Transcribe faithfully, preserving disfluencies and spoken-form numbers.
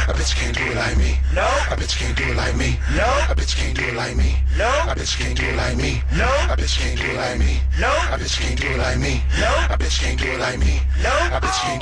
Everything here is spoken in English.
A bitch can't do it like me. No. A bitch can't do it like me. No. A bitch can't do it like me. No. A bitch can't do it like me. No. A bitch can't do it like me. No. A bitch can't do it like me. No. A bitch can't do it like me. No. A bitch can't